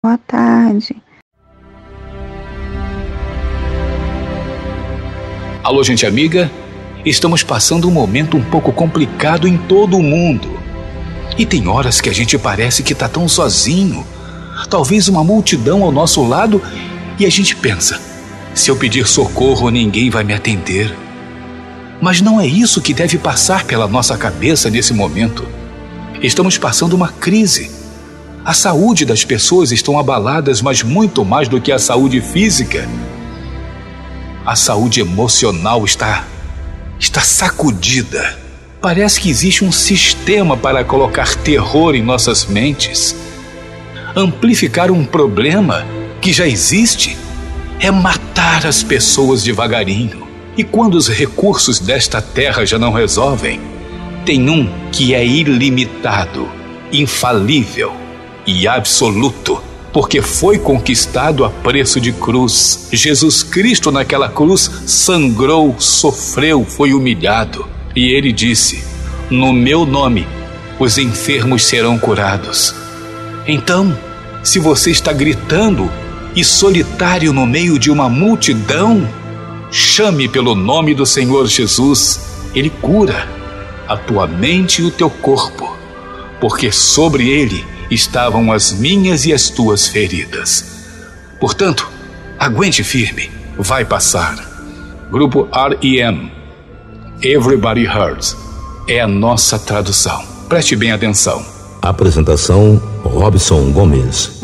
Boa tarde. Alô, gente amiga? Estamos passando um momento um pouco complicado em todo o mundo. E tem horas que a gente parece que está tão sozinho. Talvez uma multidão ao nosso lado e a gente pensa: se eu pedir socorro, ninguém vai me atender. Mas não é isso que deve passar pela nossa cabeça nesse momento. Estamos passando uma crise. A saúde das pessoas estão abaladas, mas muito mais do que a saúde física. A saúde emocional está sacudida. Parece que existe um sistema para colocar terror em nossas mentes. Amplificar um problema que já existe é matar as pessoas devagarinho. E quando os recursos desta terra já não resolvem, tem um que é ilimitado, infalível e absoluto, porque foi conquistado a preço de cruz. Jesus Cristo naquela cruz sangrou, sofreu, foi humilhado. E ele disse: no meu nome os enfermos serão curados. Então, se você está gritando e solitário no meio de uma multidão, chame pelo nome do Senhor Jesus. Ele cura a tua mente e o teu corpo, porque sobre ele estavam as minhas e as tuas feridas. Portanto, aguente firme, vai passar. Grupo R.E.M. Everybody Hurts é a nossa tradução. Preste bem atenção. Apresentação: Robson Gomes.